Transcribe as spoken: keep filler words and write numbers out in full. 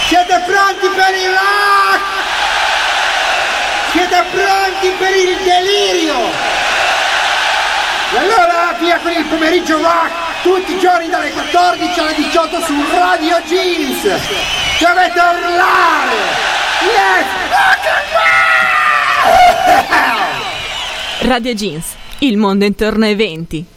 Siete pronti per il rock? Siete pronti per il delirio? E allora via con il pomeriggio rock, tutti i giorni dalle quattordici alle diciotto su Radio Jeans. Dovete urlare! Let's rock and roll! Radio Jeans, il mondo intorno ai venti.